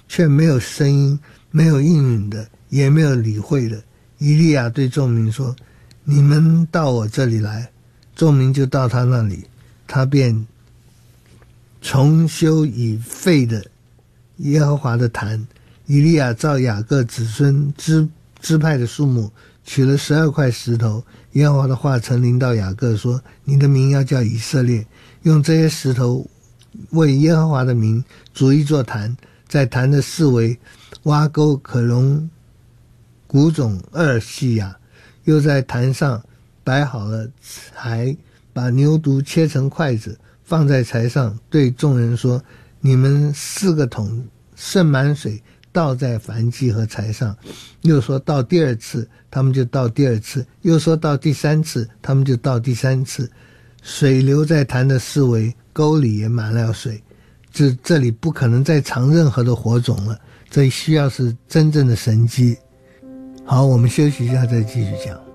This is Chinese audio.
却没有声音，没有应允的，也没有理会的。以利亚对众民说：你们到我这里来。众民就到他那里，他便重修已废的耶和华的坛。以利亚照雅各子孙支派的数目，取了12块石头。耶和华的话曾临到雅各说：你的名要叫以色列，用这些石头为耶和华的名筑一座坛，在坛的四围挖沟，可容谷种2细亚。又在坛上摆好了柴，把牛犊切成筷子，放在柴上，对众人说：你们4个桶盛满水，倒在燔祭和柴上。又说到第2次，他们就倒第2次；又说到第3次，他们就倒第3次。水流在坛的四围，沟里也满了水。这里不可能再藏任何的火种了，这需要是真正的神迹。好，我们休息一下再继续讲。